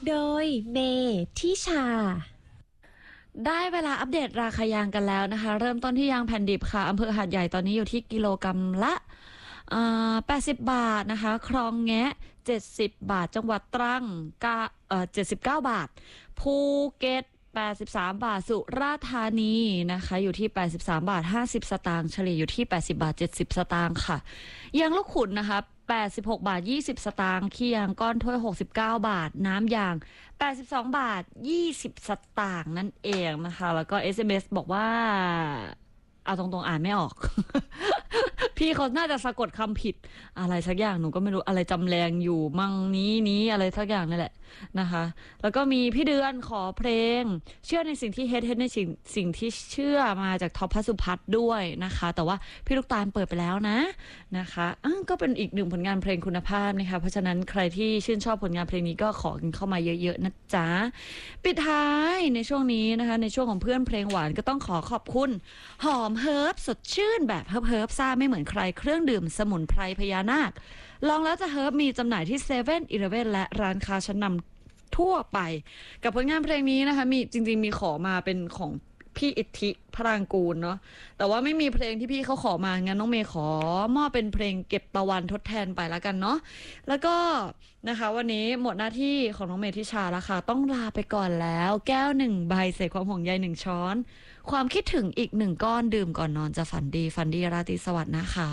โดยเมทิชาได้เวลาอัปเดตราคายางกันแล้วนะคะเริ่มต้นที่ยางแผ่นดิบค่ะอำเภอหาดใหญ่ตอนนี้อยู่ที่กิโลกรัมละ80 บาทนะคะคลองแงะ70 บาทจังหวัดตรัง79 บาทภูเก็ต83 บาทสุราษฎร์ธานีนะคะอยู่ที่83 บาท50 สตางค์เฉลี่ยอยู่ที่80 บาท70 สตางค์ค่ะยางลูกขุ่นนะคะ86 บาท20 สตางค์ขี้ยางก้อนถ้วย69 บาทน้ำยาง82 บาท20 สตางค์นั่นเองนะคะแล้วก็ SMS บอกว่าเอาตรงๆอ่านไม่ออก พี่เขาน่าจะสะกดคำผิดอะไรสักอย่างหนูก็ไม่รู้อะไรจำแรงอยู่มั่งนี้อะไรสักอย่างนั่นแหละนะคะแล้วก็มีพี่เดือนขอเพลงเชื่อในสิ่งที่เฮ็ดในสิ่งที่เชื่อมาจากท็อปพัสุพัฒน์ด้วยนะคะแต่ว่าพี่ลูกตาลเปิดไปแล้วนะคะก็เป็นอีกหนึ่งผลงานเพลงคุณภาพนะคะเพราะฉะนั้นใครที่ชื่นชอบผลงานเพลงนี้ก็ขอกันเข้ามาเยอะๆนะจ๊ะปิดท้ายในช่วงนี้นะคะในช่วงของเพื่อนเพลงหวานก็ต้องขอขอบคุณหอมเฮิร์บสดชื่นแบบเฮิร์บซ่าไม่เหมือนใครเครื่องดื่มสมุนไพรพญานาคลองแล้วจะเฮิร์บมีจำหน่ายที่7-Eleven และร้านค้าชั้นนำทั่วไปกับผลงานเพลงนี้นะคะมีจริงๆมีขอมาเป็นของพี่อิทธิพรางกูลเนาะแต่ว่าไม่มีเพลงที่พี่เขาขอมางั้นน้องเมย์ขอมอบเป็นเพลงเก็บตะวันทดแทนไปแล้วกันเนาะแล้วก็นะคะวันนี้หมดหน้าที่ของน้องเมย์ทิชาแล้วค่ะต้องลาไปก่อนแล้วแก้ว1 ใบใส่ความห่วงใย1 ช้อนความคิดถึงอีก1 ก้อนดื่มก่อนนอนจะฝันดีราตรีสวัสดิ์นะคะ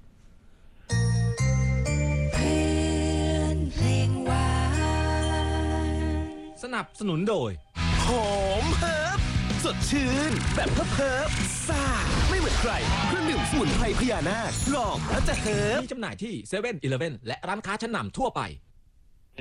เพื่อนเพลงหวานสนับสนุนโดยหอมเฮิร์บสดชื่นแบบเฮิร์บซ่าไม่เหมือนใครเครื่องดื่มสมุนไพรพญานาคลองแล้วจะเฮิร์บมีจำหน่ายที่7-Eleven และร้านค้าชั้นนำทั่วไป